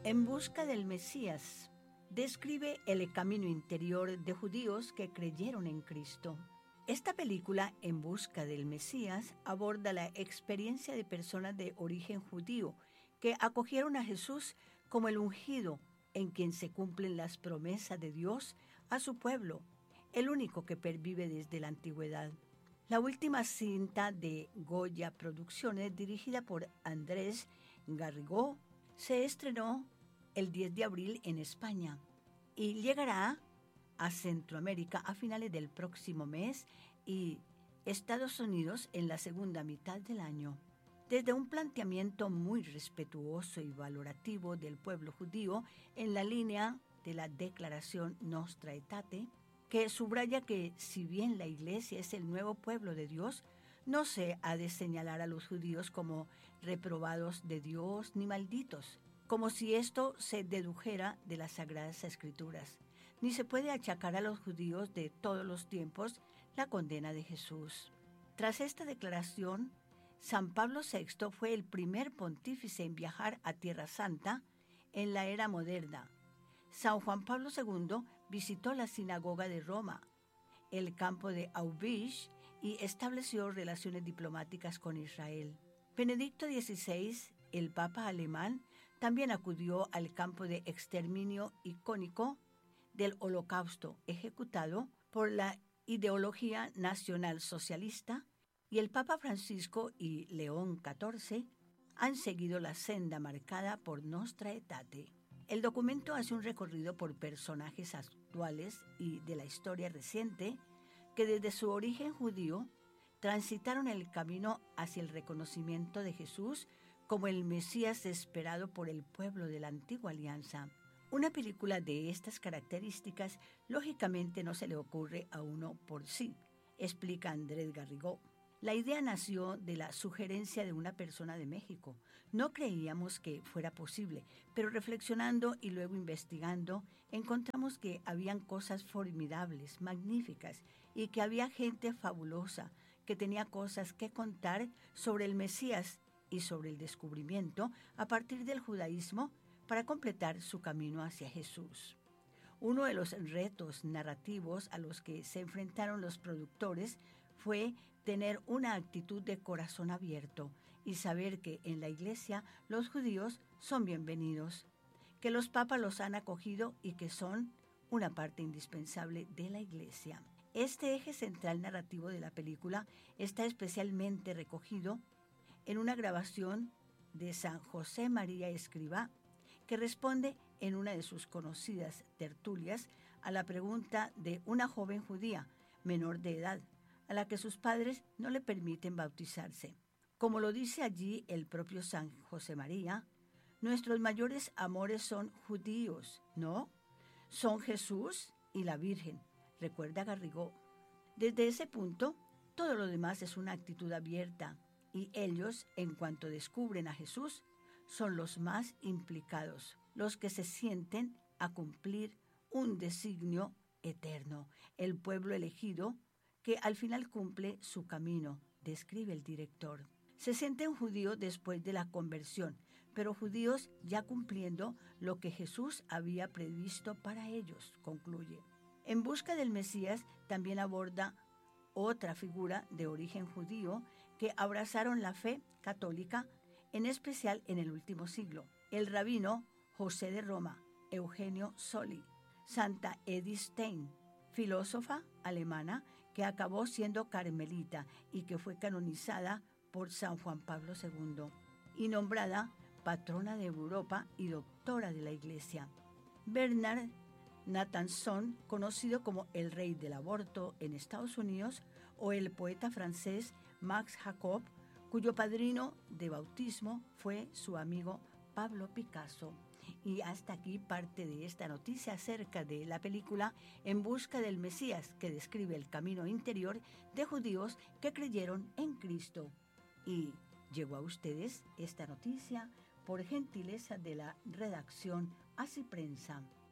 En busca del Mesías describe el camino interior de judíos que creyeron en Cristo. Esta película, En busca del Mesías, aborda la experiencia de personas de origen judío que acogieron a Jesús como el ungido en quien se cumplen las promesas de Dios a su pueblo, el único que pervive desde la antigüedad. La última cinta de Goya Producciones, dirigida por Andrés Garrigó, se estrenó el 10 de abril en España y llegará a Centroamérica a finales del próximo mes y Estados Unidos en la segunda mitad del año. Desde un planteamiento muy respetuoso y valorativo del pueblo judío en la línea de la Declaración Nostra Aetate, que subraya que si bien la Iglesia es el nuevo pueblo de Dios, no se ha de señalar a los judíos como reprobados de Dios ni malditos, como si esto se dedujera de las Sagradas Escrituras, ni se puede achacar a los judíos de todos los tiempos la condena de Jesús. Tras esta declaración, San Pablo VI fue el primer pontífice en viajar a Tierra Santa en la era moderna. San Juan Pablo II visitó la sinagoga de Roma, el campo de Auschwitz y estableció relaciones diplomáticas con Israel. Benedicto XVI, el Papa alemán, también acudió al campo de exterminio icónico del Holocausto ejecutado por la ideología nacionalsocialista, y el Papa Francisco y León XIV han seguido la senda marcada por Nostra Aetate. El documento hace un recorrido por personajes actuales y de la historia reciente que desde su origen judío transitaron el camino hacia el reconocimiento de Jesús como el Mesías esperado por el pueblo de la antigua alianza. Una película de estas características lógicamente no se le ocurre a uno por sí, explica Andrés Garrigó. La idea nació de la sugerencia de una persona de México. No creíamos que fuera posible, pero reflexionando y luego investigando, encontramos que habían cosas formidables, magníficas, y que había gente fabulosa que tenía cosas que contar sobre el Mesías y sobre el descubrimiento a partir del judaísmo para completar su camino hacia Jesús. Uno de los retos narrativos a los que se enfrentaron los productores fue tener una actitud de corazón abierto y saber que en la Iglesia los judíos son bienvenidos, que los papas los han acogido y que son una parte indispensable de la Iglesia. Este eje central narrativo de la película está especialmente recogido en una grabación de San José María Escrivá, que responde en una de sus conocidas tertulias a la pregunta de una joven judía menor de edad, a la que sus padres no le permiten bautizarse. Como lo dice allí el propio San José María, nuestros mayores amores son judíos, ¿no? Son Jesús y la Virgen, recuerda Garrigó. Desde ese punto, todo lo demás es una actitud abierta, y ellos, en cuanto descubren a Jesús, son los más implicados, los que se sienten a cumplir un designio eterno, el pueblo elegido que al final cumple su camino, describe el director. Se sienten judíos después de la conversión, pero judíos ya cumpliendo lo que Jesús había previsto para ellos, concluye. En busca del Mesías también aborda otra figura de origen judío que abrazaron la fe católica, en especial en el último siglo, el rabino José de Roma, Eugenio Soli, Santa Edith Stein, filósofa alemana que acabó siendo carmelita y que fue canonizada por San Juan Pablo II y nombrada patrona de Europa y doctora de la Iglesia. Bernard Nathanson, conocido como el rey del aborto en Estados Unidos, o el poeta francés Max Jacob, cuyo padrino de bautismo fue su amigo Pablo Picasso. Y hasta aquí parte de esta noticia acerca de la película En busca del Mesías, que describe el camino interior de judíos que creyeron en Cristo. Y llegó a ustedes esta noticia por gentileza de la redacción Así Prensa.